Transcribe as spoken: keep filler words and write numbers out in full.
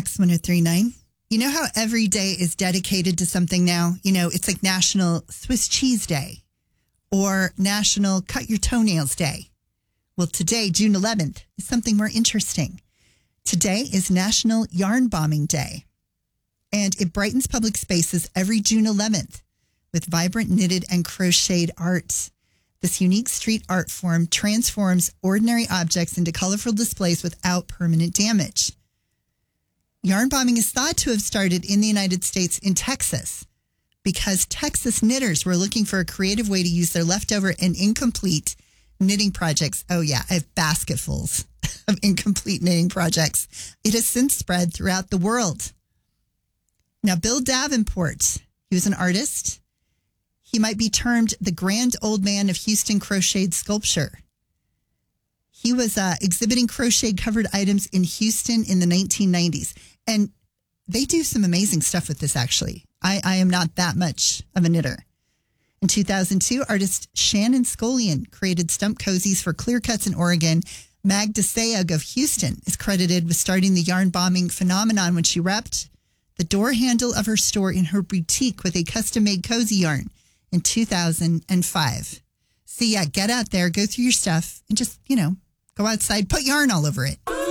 Wax one oh three point nine. You know how every day is dedicated to something now? You know, it's like National Swiss Cheese Day or National Cut Your Toenails Day. Well, today, June eleventh, is something more interesting. Today is National Yarn Bombing Day, and it brightens public spaces every June eleventh with vibrant knitted and crocheted art. This unique street art form transforms ordinary objects into colorful displays without permanent damage. Yarn bombing is thought to have started in the United States in Texas because Texas knitters were looking for a creative way to use their leftover and incomplete knitting projects. Oh, yeah, I have basketfuls of incomplete knitting projects. It has since spread throughout the world. Now, Bill Davenport, he was an artist. He might be termed the grand old man of Houston crocheted sculpture. He was uh, exhibiting crocheted covered items in Houston in the nineteen nineties. And they do some amazing stuff with this, actually. I, I am not that much of a knitter. In two thousand two, artist Shannon Scolian created stump cozies for Clear Cuts in Oregon. Mag DeSayag of Houston is credited with starting the yarn bombing phenomenon when she wrapped the door handle of her store in her boutique with a custom-made cozy yarn in two thousand five. So yeah, get out there, go through your stuff, and just, you know, go outside, put yarn all over it.